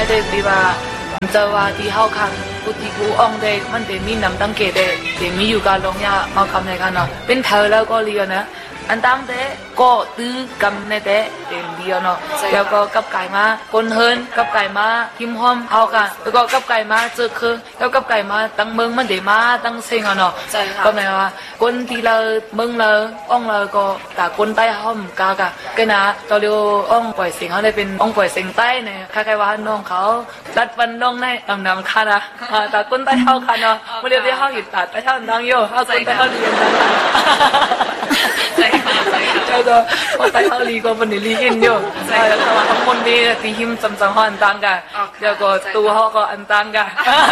ได้ดีว่าจะว่าที่เขาคันกุฏิกูอ่องได้มันเดมีน้ำตั้งเกตเดมีอยู่การลงยามาคำในกันเนาะเป็นเธอแล้วก็เรียนนะอันตั้งแต่ก็ตื้อกำในแต่เดียวเนาะแล้วก็กับไก่มาคนเฮินกับไก่มาหิมหอมเขากันแล้วก็กับไก่มาเจอคือแล้วกับไก่มาตั้งเมืองมันเดมาตั้งเซิงเนาะก็หมายว่าคนที่เราเมืองเราอ่องเราก็แต่คนใต้ห้อมกากะก็นะตอนเดียวอ่องปล่อยเสียงเขาได้เป็นอ่องปล่อยเสียงใต้เนี่ยคล้ายๆว่าน้องเขารัดวันน้องในดำค่ะนะแต่คนใต้เขาค่ะเนาะเมื่อเรียนที่เขาอยู่แต่ใต้เขาดังอยู่เขาคนใต้เขาเรียนดังเจ้าตัวคนใต้เขาลีก็เป็นลีอินอยู่แล้วก็ทั้งคนดีที่หิมจำเขาอันตังกันแล้วก็ตัวเขาก็อันตังกัน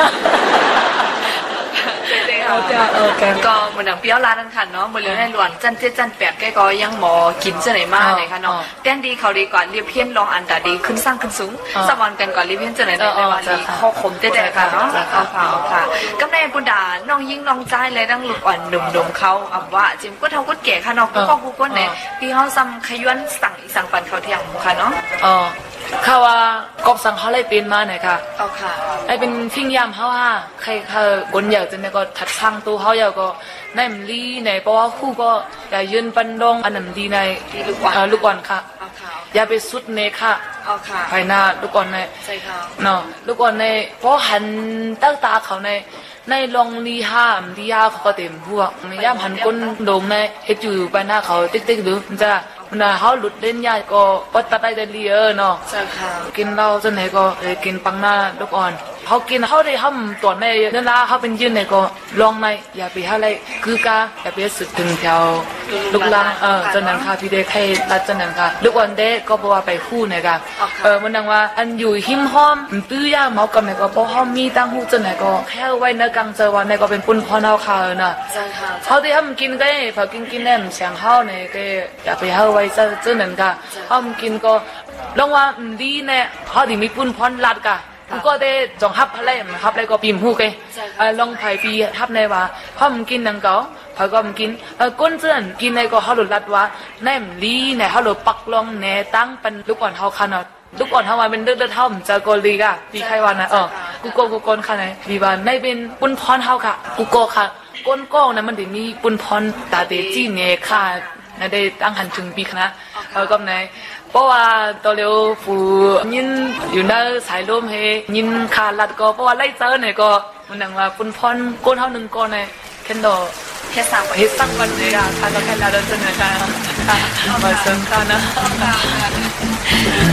ก็เหมือนอย่างเปี้ยวร้านนั่นค่ะเนาะเหมือนเรื่องในหลวงจันเจ็ดจันแปดก็ยังหมอกินเสน่ห์มากเลยค่ะเนาะแต้งดีเขาดีก่อนเรียบเพี้ยนลองอันแต่ดีขึ้นสร้างขึ้นสูงสมอนกันก่อนเรียบเพี้ยนเสน่ห์ในวันนี้ข้อคมเด็ดๆค่ะเนาะค่ะก็ในบุญดาน้องยิ่งน้องใจเลยตั้งลูกอ่อนหนุ่มเขาอ่ำว่าจิมก็เท่าก็แก่ค่ะเนาะก็กูก็เนี่ยพี่เขาซ้ำขย้อนสั่งปันเขาเที่ยงค่ะเนาะข้าว่ากบสังเขาเลยเป็นมาหน่อยค่ะค่ะไอเป็นฟิ่งยามเขาว่าใครคนอยากจะเนี่ยก็ทัดช่างตัวเขาอยากก็ในมันลีในเพราะว่าคู่ก็อย่ายืนปันดงอันนั้นดีในลูกอ่อนค่ะอย่าไปสุดเนค่ะภายหน้าลูกอ่อนในเนาะลูกอ่อนในเพราะหันตั้งตาเขาในลองลีห้ามลีห้าเขาก็เต็มพวกในย่ามหันก้นโด่งในเฮจูไปหน้าเขาติ๊กดูมันจะมันเขาหลุดเล่นยากก็ปัดตัดได้เลียเนาะกินเหล้าจนไหนก็กินปังหน้าลูกอ่อนเขากินเขาได้ห้ามตัวในนั่นละเขาเป็นยืนไหนก็ลองในอย่าไปอะไรคือกาอย่าไปสึกถึงแถวลูกลังจนนั้นค่ะพี่เด็กให้รัดจนนั้นค่ะลูกอ่อนเด็กก็บอกว่าไปคู่ไหนกันมันดังว่าอันอยู่หิมห้อมตื้อยาเมากับไหนก็เพราะห้อมมีตั้งหูจนไหนก็แค่ไว้ในกลางเจอวันไหนก็เป็นปุ่นพอเนาค่ะน่ะเขาที่ห้ามกินก็พอกินแน่เสียงเขาเนี่ยก็อย่าไปเอาไว้เจอนั้นค่ะห้ามกินก็ลองว่าดีเนี่ยเขาที่มีปุ่นพรลัดกันกูก็ได้จงฮับอะไรฮับอะไรก็ปีมหูกลองไผ่ปีฮับในว่าห้ามกินนังเก่าเขาก็กินก้นเจือนกินในก็เขาหลุดลัดว่าแนมลีเนี่ยเขาหลุดปักลงแหนตั้งเป็นลูกอ่อนเขาขนาดลูกอ่อนเขาว่าเป็นเดือดเท่ามันจะโกลีกะปีใครวันนะกูโกนค่ะไหนดีว่าในเป็นปุ่นพรเขาค่ะกูโกค่ะก้นก้องนะมันถึงมีปุ่นพรตาเตจีเนี่ยค่ะนั่นได้ตั้งหันถึงปีนะก็ไหนเพราะว่าตอนเร็วฟูยินอยู่ในสายลมเฮยินขาลัดก็เพราะว่าไล่เจอเนี่ยก็มันดังว่าปุ่นพรก้นเท่าหนึ่งก้อนเนี่ยแค่ดอกแค่สั่งวันเลยค่ะเราแค่ลาเดินเสนอการมาเสริมกันนะ